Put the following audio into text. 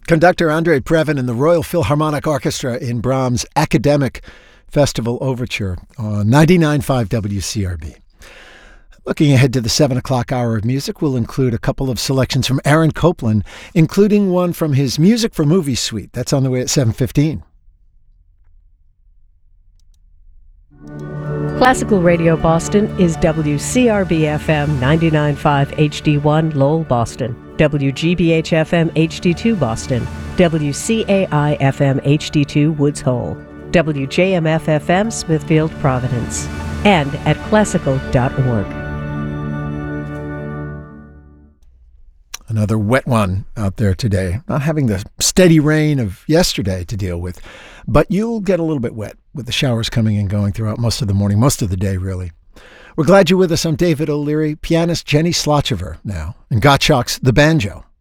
Conductor Andrei Previn and the Royal Philharmonic Orchestra in Brahms' Academic Festival Overture on 99.5 WCRB. Looking ahead to the 7 o'clock hour of music, we'll include a couple of selections from Aaron Copland, including one from his Music for Movies suite. That's on the way at 7:15. Classical Radio Boston is WCRB-FM 99.5 HD1 Lowell, Boston, WGBH-FM HD2 Boston, WCAI-FM HD2 Woods Hole, WJMF-FM Smithfield, Providence, and at classical.org. Another wet one out there today. Not having the steady rain of yesterday to deal with, but you'll get a little bit wet with the showers coming and going throughout most of the morning, most of the day, really. We're glad you're with us. I'm David O'Leary, pianist Jenny Slochever now, and Gottschalk's The Banjo.